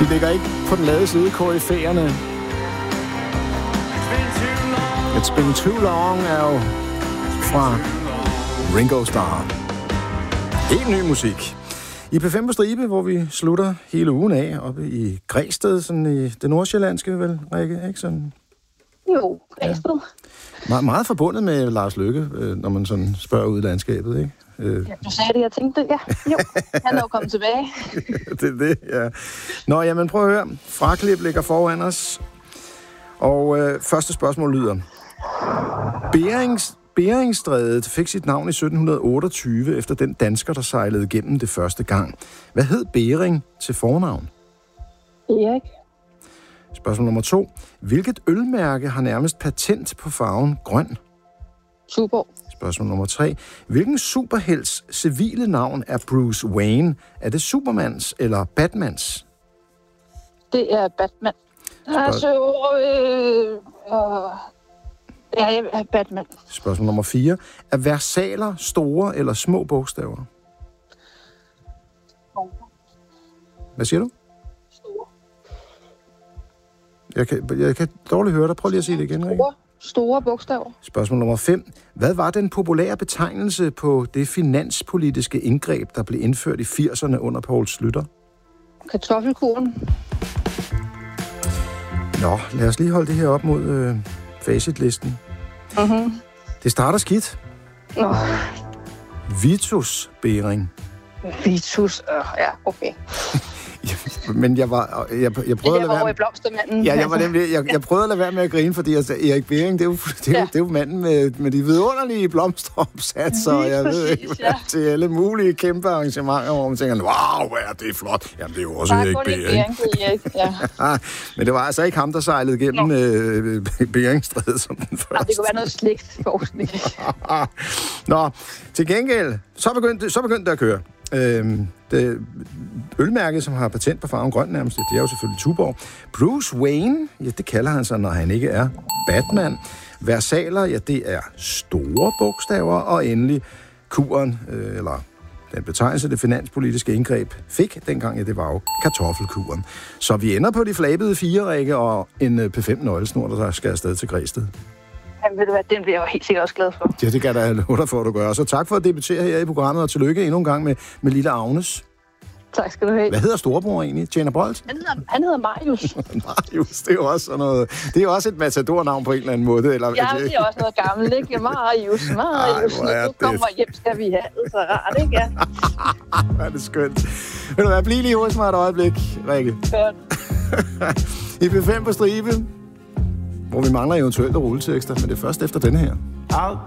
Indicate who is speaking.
Speaker 1: De ligger ikke på den lade side, koryfæerne. It's Been Too Long er jo fra Ringo Starr. Helt ny musik. I P5 på stribe, hvor vi slutter hele ugen af, oppe i Græsted, sådan i det nordsjællandske, vel, Rikke? Ikke sådan?
Speaker 2: Jo, Græsted.
Speaker 1: Ja. Meget forbundet med Lars Løkke, når man sådan spørger ud i landskabet, ikke?
Speaker 2: Ja, du sagde det, jeg tænkte det. Ja, jo. Han er jo kommet tilbage.
Speaker 1: Det er det, ja. Nå, jamen prøv at høre. Fraklip ligger foran os. Og første spørgsmål lyder. Beringstrædet fik sit navn i 1728 efter den dansker, der sejlede gennem det første gang. Hvad hed Bering til fornavn?
Speaker 2: Erik.
Speaker 1: Spørgsmål nummer 2. Hvilket ølmærke har nærmest patent på farven grøn?
Speaker 2: Tuborg.
Speaker 1: Spørgsmål nummer 3. Hvilken superhelts civile navn er Bruce Wayne? Er det Supermans eller Batmans?
Speaker 2: Det er Batman. Ja, jeg er Batman.
Speaker 1: Spørgsmål nummer 4. Er versaler store eller små bogstaver? Hvad siger du?
Speaker 2: Store.
Speaker 1: Jeg kan dårligt høre dig. Prøv lige at sige det igen, Rikke.
Speaker 2: Store bogstaver.
Speaker 1: Spørgsmål nummer 5. Hvad var den populære betegnelse på det finanspolitiske indgreb, der blev indført i 80'erne under Poul Schlüter?
Speaker 2: Kartoffelkuren.
Speaker 1: Nå, lad os lige holde det her op mod facitlisten.
Speaker 2: Mhm.
Speaker 1: Det starter skidt.
Speaker 2: Nå.
Speaker 1: Vitus Bering.
Speaker 2: Vitus. Ja, okay.
Speaker 1: Men jeg prøvede at lade være
Speaker 2: med blomstermanden.
Speaker 1: Ja, jeg prøvede at lade være med at grine, fordi Erik Bering, det er jo manden med de vidunderlige blomsteropsatser, og jeg ved ikke, til alle mulige kæmpe arrangementer, hvor man tænker, wow, hvor er det flot. Jamen, det er jo også Erik Bering. Ja. Men det var altså ikke ham, der sejlede gennem Beringstrædet som den første.
Speaker 2: Det kunne være noget slægtsforskning.
Speaker 1: Nå, til gengæld, så begyndte det at køre. Det ølmærke, som har patent på farven grøn nærmest, det er jo selvfølgelig Tuborg. Bruce Wayne, ja, det kalder han sig, når han ikke er Batman. Versaler, ja, det er store bogstaver. Og endelig kuren, eller den betegnelse, det finanspolitiske indgreb fik dengang, ja, det var jo kartoffelkuren. Så vi ender på de flabede 4, Rikke, og en P5-nøglesnor, der skal afsted til Græsted.
Speaker 2: Jamen, ved du hvad, den bliver jeg jo helt sikkert også glad for.
Speaker 1: Ja, det kan jeg da love dig for, at du gør. Så tak for at debutere her i programmet, og tillykke endnu en gang med lille Agnes.
Speaker 2: Tak skal du have.
Speaker 1: Hvad hedder storebror egentlig? Tjener Bolt?
Speaker 2: Han hedder Marius.
Speaker 1: Marius, det er jo også sådan noget. Det er jo også et matadornavn på en eller anden måde. Eller,
Speaker 2: ja, det er også noget gammelt, ikke? Marius. Når du kommer hjem, skal vi have det så rart, ikke? Ja.
Speaker 1: Hvor er det skønt. Vil du være, bliv lige hos mig et øjeblik, Rikke.
Speaker 2: Godt.
Speaker 1: I P5 på stribe, hvor vi mangler eventuelt rulletekster, men det er først efter denne her.